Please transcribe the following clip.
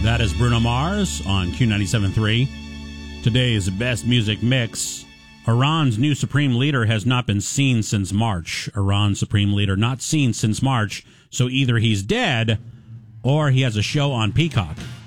That is Bruno Mars on Q97.3. Today's best music mix. Iran's new supreme leader has not been seen since March. Iran's supreme leader not seen since March, so either he's dead or he has a show on Peacock.